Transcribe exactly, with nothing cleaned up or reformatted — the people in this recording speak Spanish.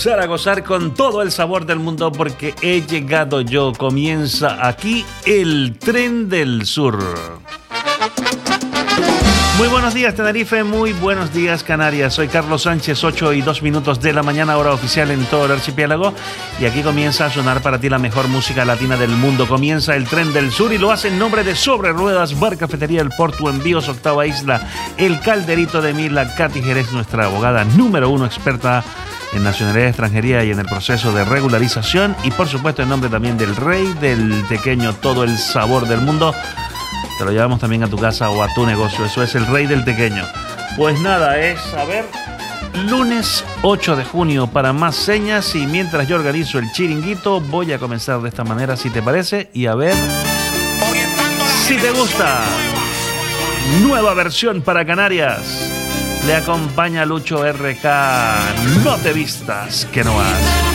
A gozar con todo el sabor del mundo porque he llegado yo. Comienza aquí el Tren del Sur. Muy buenos días Tenerife, muy buenos días Canarias. Soy Carlos Sánchez, ocho y dos minutos de la mañana, hora oficial en todo el archipiélago. Y aquí comienza a sonar para ti la mejor música latina del mundo. Comienza el Tren del Sur y lo hace en nombre de Sobre Ruedas, Bar Cafetería El Porto, Envíos Octava Isla, El Calderito de Mila. Katy Jerez, nuestra abogada número uno, experta en nacionalidad, extranjería y en el proceso de regularización. Y por supuesto en nombre también del rey del tequeño, todo el sabor del mundo. Te lo llevamos también a tu casa o a tu negocio. Eso es el rey del tequeño. Pues nada, es, a ver, lunes ocho de junio para más señas. Y mientras yo organizo el chiringuito, voy a comenzar de esta manera, si te parece. Y a ver si te gusta. Nueva versión para Canarias. Le acompaña Lucho R K. No te vistas que no has.